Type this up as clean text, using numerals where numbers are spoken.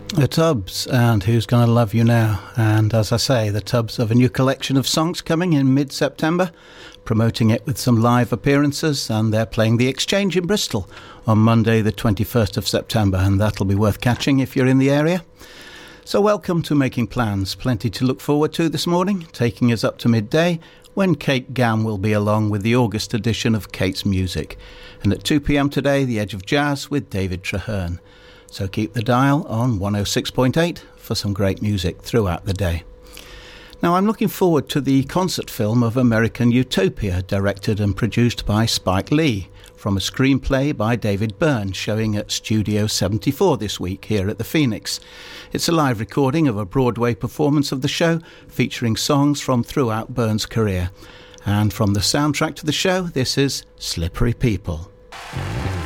The Tubs and Who's Gonna Love You Now. And as I say, the Tubs have a new collection of songs coming in mid-September, promoting it with some live appearances, and they're playing the Exchange in Bristol on Monday the 21st of September, and that'll be worth catching if you're in the area. So welcome to Making Plans. Plenty to look forward to this morning, taking us up to midday, when Kate Gamm will be along with the August edition of Kate's Music. And at 2 p.m. today, The Edge of Jazz with David Traherne. So keep the dial on 106.8 for some great music throughout the day. Now I'm looking forward to the concert film of American Utopia, directed and produced by Spike Lee, from a screenplay by David Byrne, showing at Studio 74 this week here at the Phoenix. It's a live recording of a Broadway performance of the show, featuring songs from throughout Byrne's career. And from the soundtrack to the show, this is Slippery People.